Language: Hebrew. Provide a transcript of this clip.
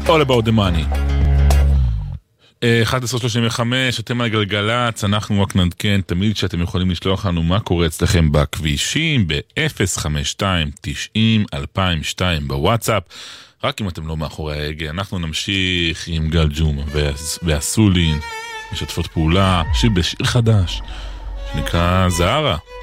All about the money. 11:35, אתם על גלגלץ, אנחנו רק נדכן תמיד שאתם יכולים לשלוח לנו מה קורה אצלכם בכבישים, ב-052-90-2002 בוואטסאפ, רק אם אתם לא מאחורי ההגה. אנחנו נמשיך עם גל ג'ומה והסולין, משתפות פעולה, בשיר חדש, שנקרא זהרה.